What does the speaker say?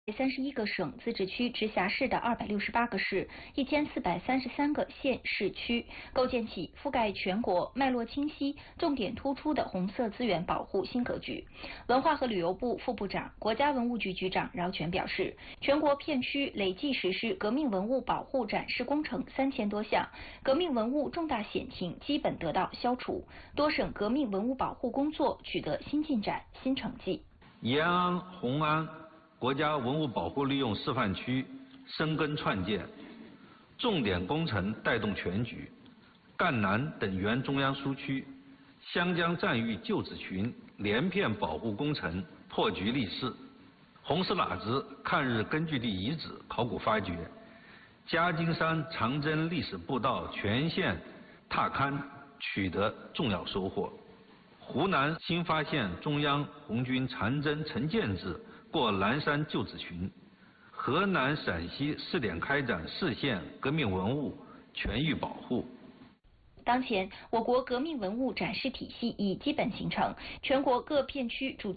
31个省、自治区、直辖市的268个市、1433个县市区，构建起覆盖全国、脉络清晰、重点突出的红色资源保护新格局。文化和旅游部副部长、国家文物局局长饶全表示，全国片区累计实施革命文物保护展示工程3000多项，革命文物重大险情基本得到消除，多省革命文物保护工作取得新进展、新成绩。 延安、红安国家文物保护利用示范区深耕创建，重点工程带动全局。赣南等原中央苏区、湘江战役旧址群连片保护工程破局立誓。红石喇子抗日根据地遗址考古发掘，嘉金山长征历史步道全线踏勘取得重要收获。湖南新发现中央红军长征陈建制过南山旧址群，河南、陕西试点开展市县革命文物全域保护。 当前，我国革命文物展示体系已基本形成，全国各片区主题